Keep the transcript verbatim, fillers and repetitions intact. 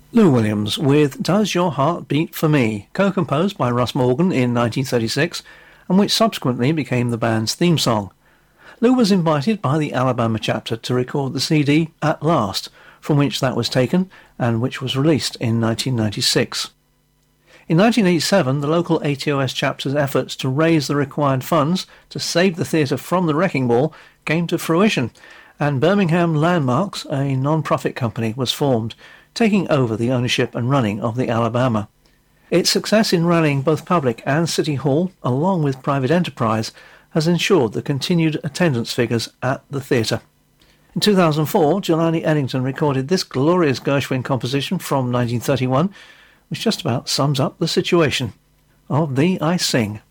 Lou Williams with Does Your Heart Beat For Me, co-composed by Russ Morgan in nineteen thirty-six, and which subsequently became the band's theme song. Lou was invited by the Alabama chapter to record the C D At Last, from which that was taken, and which was released in nineteen ninety-six. In nineteen eighty-seven, the local A T O S chapter's efforts to raise the required funds to save the theatre from the wrecking ball came to fruition, and Birmingham Landmarks, a non-profit company, was formed, taking over the ownership and running of the Alabama. Its success in rallying both public and City Hall, along with private enterprise, has ensured the continued attendance figures at the theatre. In two thousand four, Jelani Eddington recorded this glorious Gershwin composition from nineteen thirty-one, which just about sums up the situation of the I Sing.